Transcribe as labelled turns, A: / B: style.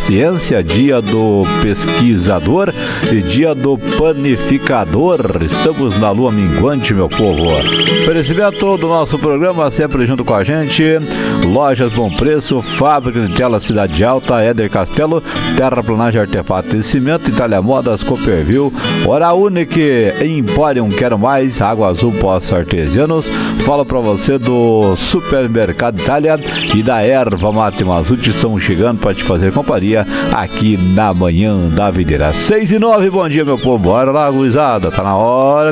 A: ciência, dia do pesquisador e dia do panificador. Estamos na lua minguante, meu povo. Oferecimento do nosso programa, sempre junto com a gente, Lojas Bom Preço, Fábrica de Tela Cidade Alta, Éder Castelo, Terraplanagem Artefato e Cimento, Itália Modas, Copperville, Hora Unique, Emporium Quero Mais, Água Azul Poços Artesianos. Falo pra você do Supermercado Itália e da Erva Mate Mazute, estão chegando para te fazer companhia aqui na manhã da videira. 6:09, bom dia, meu povo. Bora lá, gurizada, tá na hora